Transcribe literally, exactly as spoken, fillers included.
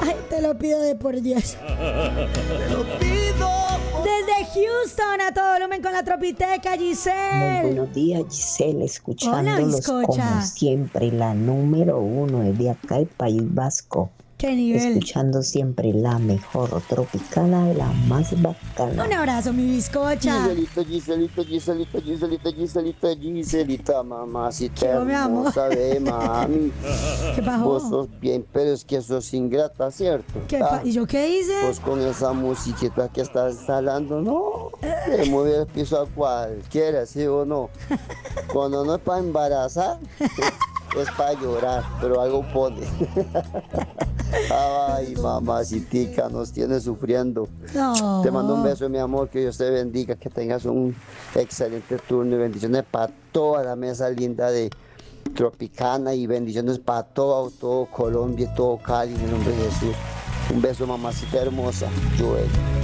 Ay, te lo pido de por Dios. Te lo pido. Desde Houston, a todo volumen con la Tropiteca, Giselle. Muy buenos días, Giselle, escuchándolos bizcocha. como siempre, la número uno es de acá, el País Vasco. ¿Qué nivel? Escuchando siempre la mejor tropicana, la más bacana. Un abrazo, mi bizcocha. Giselita, Giselita, Giselita, Giselita, Giselita, Giselita, mamacita ¿Qué hubo, mi amor? hermosa de mami. ¿Qué pasó? Vos sos bien, pero es que sos ingrata, ¿cierto? ¿Qué pa- Ah, ¿Y yo qué hice? Pues con esa musiquita que estás instalando, no, le mueve el piso a cualquiera, ¿sí o no? Cuando no es para embarazar, es para llorar, pero algo pone. Ay, mamacitica, nos tiene sufriendo. No. Te mando un beso, mi amor, que Dios te bendiga, que tengas un excelente turno y bendiciones para toda la mesa linda de Tropicana y bendiciones para todo, todo Colombia y todo Cali, en el nombre de Jesús. Un beso, mamacita hermosa, Joel.